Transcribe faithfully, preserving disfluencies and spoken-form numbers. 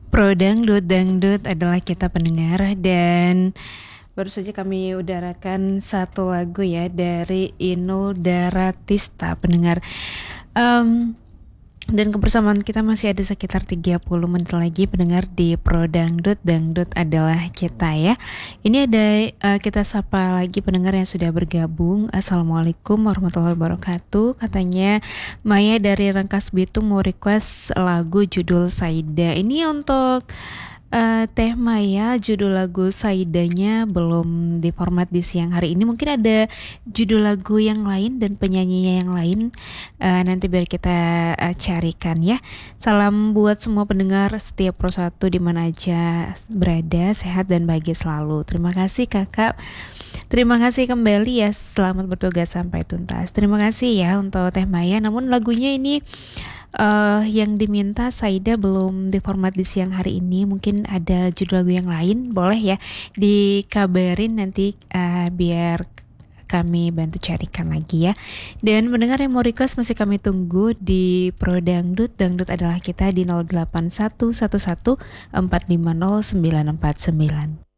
Pro Dangdut, Dangdut adalah kita pendengar dan baru saja kami udarakan satu lagu ya dari Inul Daratista pendengar. Em, dan kebersamaan kita masih ada sekitar tiga puluh menit lagi pendengar di Pro Dangdut, Dangdut adalah kita ya. Ini ada uh, kita sapa lagi pendengar yang sudah bergabung. Assalamualaikum warahmatullahi wabarakatuh. Katanya Maya dari Rangkas Bitung mau request lagu judul Saida. Ini untuk Uh, Teh Maya, judul lagu Saidanya belum diformat di siang hari ini. Mungkin ada judul lagu yang lain dan penyanyinya yang lain. Uh, nanti biar kita uh, carikan ya. Salam buat semua pendengar setiap Pro satu di mana aja berada, sehat dan bahagia selalu. Terima kasih kakak. Terima kasih kembali ya. Selamat bertugas sampai tuntas. Terima kasih ya untuk Teh Maya. Namun lagunya ini Uh, yang diminta Saida belum diformat di siang hari ini. Mungkin ada judul lagu yang lain, boleh ya dikabarin nanti uh, biar kami bantu carikan lagi ya. Dan mendengar yang mau request masih kami tunggu di Pro Dangdut. Dangdut adalah kita di nol delapan satu satu satu empat lima nol sembilan empat sembilan.